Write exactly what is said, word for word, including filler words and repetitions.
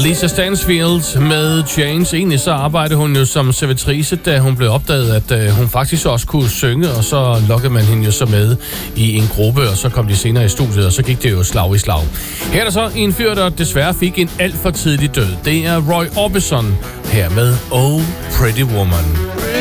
Lisa Stansfield med Change. Egentlig så arbejdede hun jo som servitrice, da hun blev opdaget, at uh, hun faktisk også kunne synge, og så lokkede man hende jo så med i en gruppe, og så kom de senere i studiet, og så gik det jo slag i slag. Her er der så en fyr, der desværre fik en alt for tidlig død. Det er Roy Orbison her med Oh Pretty Woman.